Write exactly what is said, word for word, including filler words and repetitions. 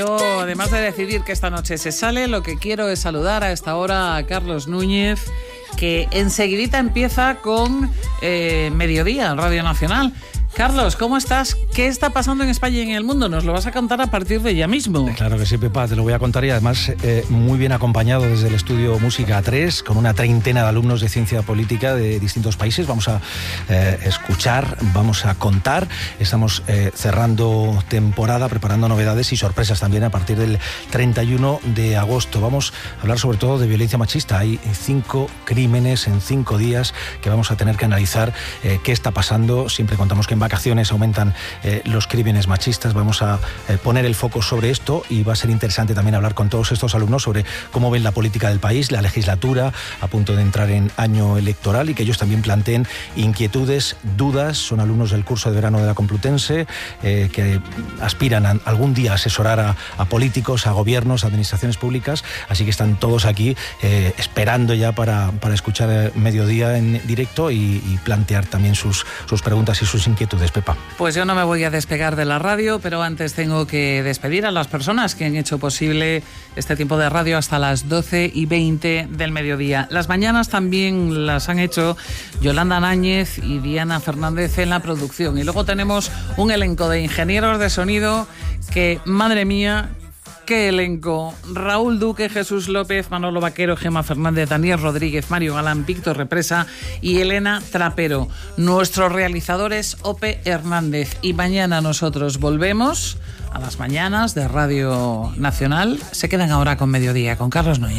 Yo, además de decidir que esta noche se sale, lo que quiero es saludar a esta hora a Carlos Núñez, que enseguidita empieza con eh, Mediodía, Radio Nacional. Carlos, ¿cómo estás? ¿Qué está pasando en España y en el mundo? Nos lo vas a contar a partir de ya mismo. Claro que sí, Pepa, te lo voy a contar y además eh, muy bien acompañado desde el estudio Música tres, con una treintena de alumnos de ciencia política de distintos países. Vamos a eh, escuchar, vamos a contar. Estamos eh, cerrando temporada, preparando novedades y sorpresas también a partir del treinta y uno de agosto. Vamos a hablar sobre todo de violencia machista. Hay cinco crímenes en cinco días que vamos a tener que analizar eh, qué está pasando. Siempre contamos que en vacaciones aumentan eh, los crímenes machistas. Vamos a eh, poner el foco sobre esto y va a ser interesante también hablar con todos estos alumnos sobre cómo ven la política del país, la legislatura a punto de entrar en año electoral y que ellos también planteen inquietudes, dudas. Son alumnos del curso de verano de la Complutense eh, que aspiran a algún día a asesorar a, a políticos, a gobiernos, a administraciones públicas, así que están todos aquí eh, esperando ya para, para escuchar Mediodía en directo y, y plantear también sus, sus preguntas y sus inquietudes. Pepa. Pues yo no me voy a despegar de la radio, pero antes tengo que despedir a las personas que han hecho posible este tiempo de radio hasta las doce y veinte del mediodía. Las mañanas también las han hecho Yolanda Náñez y Diana Fernández en la producción. Y luego tenemos un elenco de ingenieros de sonido que, madre mía, qué elenco: Raúl Duque, Jesús López, Manolo Vaquero, Gemma Fernández, Daniel Rodríguez, Mario Galán, Víctor Represa y Elena Trapero. Nuestro realizador es Ope Hernández. Y mañana nosotros volvemos a las mañanas de Radio Nacional. Se quedan ahora con Mediodía, con Carlos Núñez.